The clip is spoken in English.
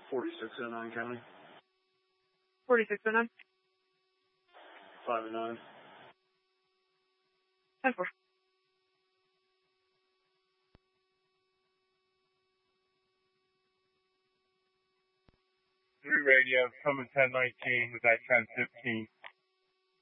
4609 County. 4609. 5 and 9. 10-4. Radio, coming 1019 with that 1015.